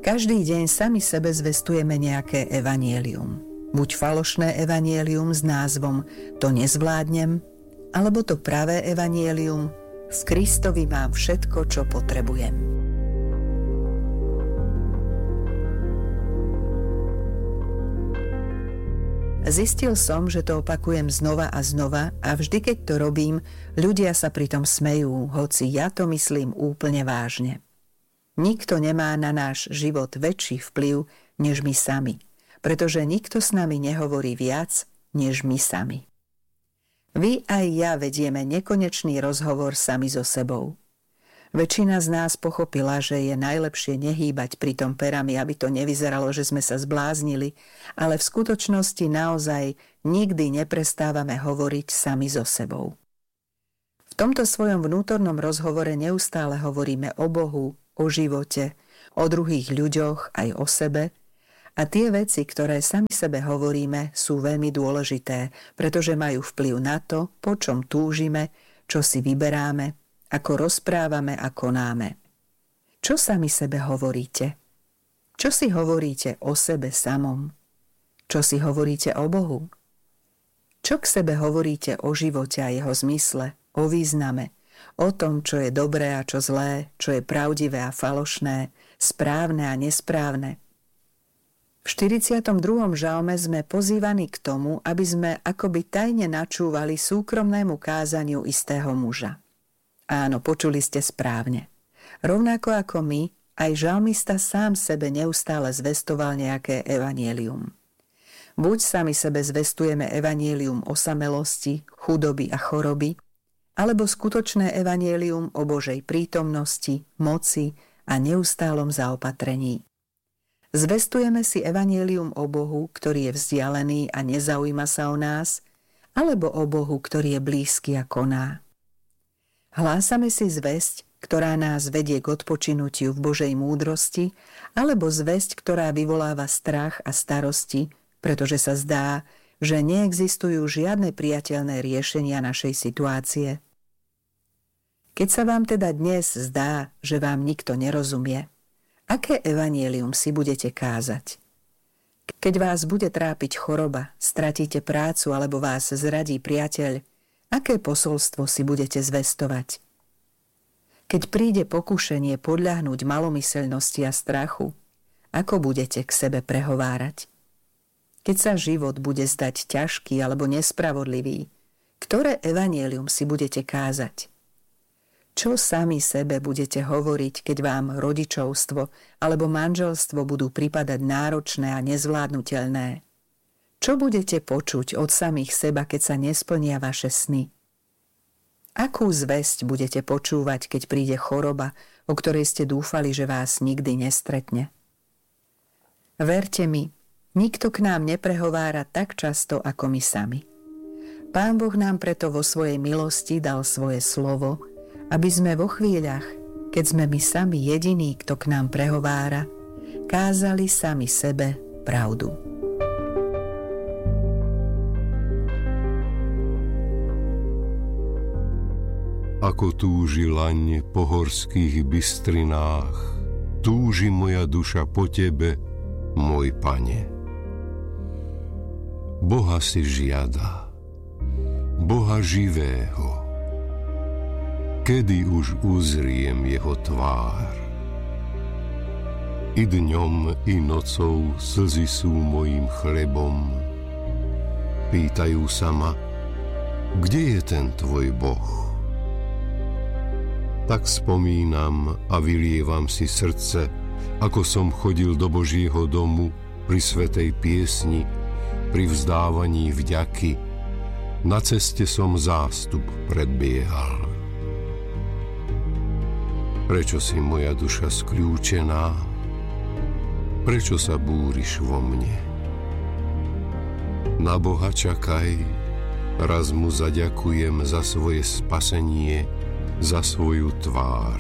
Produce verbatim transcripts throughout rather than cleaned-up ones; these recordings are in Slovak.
Každý deň sami sebe zvestujeme nejaké evanjelium. Buď falošné evanjelium s názvom To nezvládnem, alebo to pravé evanjelium V Kristovi mám všetko, čo potrebujem. Zistil som, že to opakujem znova a znova a vždy, keď to robím, ľudia sa pritom smejú, hoci ja to myslím úplne vážne. Nikto nemá na náš život väčší vplyv, než my sami, pretože nikto s nami nehovorí viac, než my sami. Vy aj ja vedieme nekonečný rozhovor sami so sebou. Väčšina z nás pochopila, že je najlepšie nehýbať pritom perami, aby to nevyzeralo, že sme sa zbláznili, ale v skutočnosti naozaj nikdy neprestávame hovoriť sami so sebou. V tomto svojom vnútornom rozhovore neustále hovoríme o Bohu, o živote, o druhých ľuďoch, aj o sebe. A tie veci, ktoré sami sebe hovoríme, sú veľmi dôležité, pretože majú vplyv na to, po čom túžime, čo si vyberáme, ako rozprávame a konáme. Čo sami sebe hovoríte? Čo si hovoríte o sebe samom? Čo si hovoríte o Bohu? Čo k sebe hovoríte o živote a jeho zmysle, o význame, o tom, čo je dobré a čo zlé, čo je pravdivé a falošné, správne a nesprávne? V štyridsiatom druhom žalme sme pozývaní k tomu, aby sme akoby tajne načúvali súkromnému kázaniu istého muža. Áno, počuli ste správne. Rovnako ako my, aj žalmista sám sebe neustále zvestoval nejaké evanjelium. Buď sami sebe zvestujeme evanjelium osamelosti, chudoby a choroby, alebo skutočné evanjelium o Božej prítomnosti, moci a neustálom zaopatrení. Zvestujeme si evanjelium o Bohu, ktorý je vzdialený a nezaujíma sa o nás, alebo o Bohu, ktorý je blízky a koná. Hlásame si zvesť, ktorá nás vedie k odpočinutiu v Božej múdrosti, alebo zvesť, ktorá vyvoláva strach a starosti, pretože sa zdá, že neexistujú žiadne priateľné riešenia našej situácie. Keď sa vám teda dnes zdá, že vám nikto nerozumie, aké evanjelium si budete kázať? Keď vás bude trápiť choroba, stratíte prácu alebo vás zradí priateľ, aké posolstvo si budete zvestovať? Keď príde pokušenie podľahnúť malomyseľnosti a strachu, ako budete k sebe prehovárať? Keď sa život bude zdať ťažký alebo nespravodlivý, ktoré evanjelium si budete kázať? Čo sami sebe budete hovoriť, keď vám rodičovstvo alebo manželstvo budú pripadať náročné a nezvládnutelné? Čo budete počuť od samých seba, keď sa nesplnia vaše sny? Akú zvesť budete počúvať, keď príde choroba, o ktorej ste dúfali, že vás nikdy nestretne? Verte mi, nikto k nám neprehovára tak často, ako my sami. Pán Boh nám preto vo svojej milosti dal svoje slovo, aby sme vo chvíľach, keď sme my sami jediní, kto k nám prehovára, kázali sami sebe pravdu. Ako túži laň po horských bystrinách, túži moja duša po tebe, môj Pane. Boha si žiada, Boha živého. Kedy už uzriem jeho tvár? I dňom, i nocou slzy sú mojím chlebom. Pýtajú sa ma, kde je ten tvoj Boh? Tak spomínam a vylievam si srdce, ako som chodil do Božieho domu pri svätej piesni, pri vzdávaní vďaky. Na ceste som zástup predbiehal. Prečo si moja duša skľúčená? Prečo sa búriš vo mne? Na Boha čakaj, raz mu zaďakujem za svoje spasenie, za svoju tvár.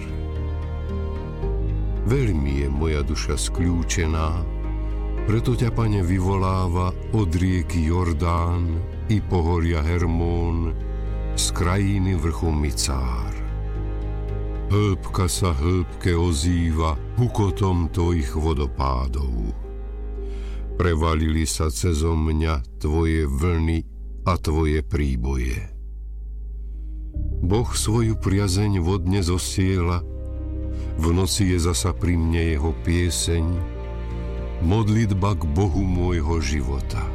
Veľmi je moja duša skľúčená, preto ťa, Pane, vyvoláva od rieky Jordán i pohoria Hermón, z krajiny vrchu Micár. Hĺbka sa hĺbke ozýva hukotom tvojich vodopádov. Prevalili sa cezo mňa tvoje vlny a tvoje príboje. Boh svoju priazeň vodne zosiela, v noci je zasa pri mne jeho pieseň, modlitba k Bohu môjho života.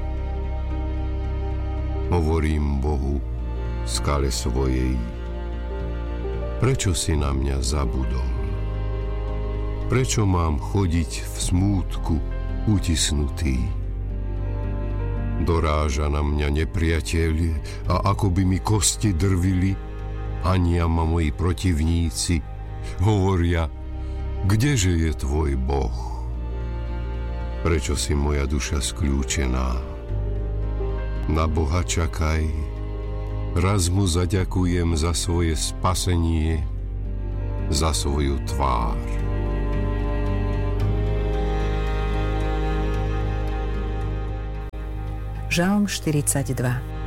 Hovorím Bohu, skale svojej, prečo si na mňa zabudol? Prečo mám chodiť v smútku utisnutý? Doráža na mňa nepriateľ a ako by mi kosti drvili, hania ma moji protivníci, hovoria, kdeže je tvoj Boh? Prečo si moja duša skľúčená? Na Boha čakaj, raz mu zaďakujem za svoje spasenie, za svoju tvár. Žalm štyridsaťdva.